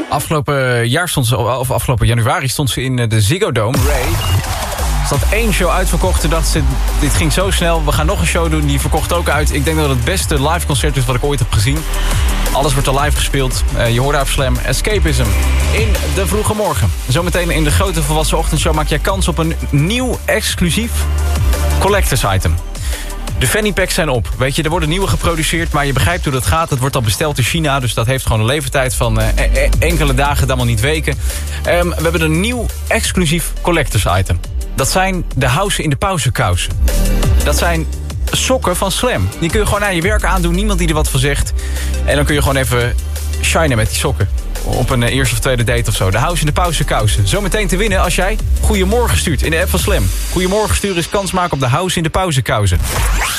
Afgelopen januari stond ze in de Ziggo Dome. Ray. Ze had 1 show uitverkocht. Toen dacht ze, dit ging zo snel. We gaan nog een show doen. Die verkocht ook uit. Ik denk dat het het beste live concert is wat ik ooit heb gezien. Alles wordt al live gespeeld. Je hoorde op Slam Escapism in de vroege morgen. Zometeen in de grote volwassen ochtendshow maak jij kans op een nieuw exclusief collectors item. De fanny packs zijn op. Weet je, er worden nieuwe geproduceerd, maar je begrijpt hoe dat gaat. Het wordt al besteld in China, dus dat heeft gewoon een levertijd van enkele dagen, dan wel niet weken. We hebben een nieuw exclusief collectors item. Dat zijn de House in de Pauze kousen. Dat zijn sokken van Slam. Die kun je gewoon aan je werk aandoen, niemand die er wat van zegt. En dan kun je gewoon even shinen met die sokken. Op een eerste of tweede date of zo. De House in de Pauze kousen. Zometeen te winnen als jij Goedemorgen stuurt in de app van Slam. Goedemorgen sturen is kans maken op de House in de Pauze kousen.